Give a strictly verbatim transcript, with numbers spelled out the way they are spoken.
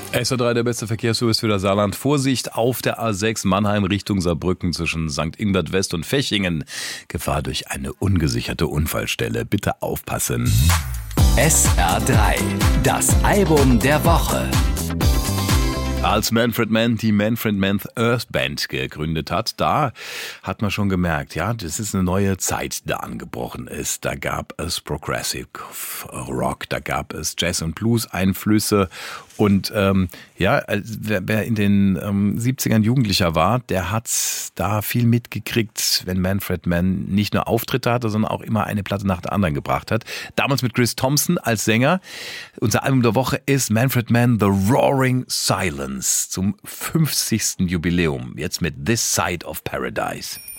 S A drei, der beste Verkehrsservice für das Saarland. Vorsicht auf der A sechs Mannheim Richtung Saarbrücken zwischen Sankt Ingbert West und Fechingen. Gefahr durch eine ungesicherte Unfallstelle. Bitte aufpassen. S R drei, das Album der Woche. Als Manfred Mann die Manfred Mann Earth Band gegründet hat, da hat man schon gemerkt, ja, das ist eine neue Zeit, die da angebrochen ist. Da gab es Progressive Rock, da gab es Jazz und Blues Einflüsse und ähm, ja, wer, wer in den ähm, siebzigern Jugendlicher war, der hat da viel mitgekriegt, wenn Manfred Mann nicht nur Auftritte hatte, sondern auch immer eine Platte nach der anderen gebracht hat. Damals mit Chris Thompson als Sänger. Unser Album der Woche ist Manfred Mann The Roaring Silence zum fünfzigsten Jubiläum. Jetzt mit This Side of Paradise.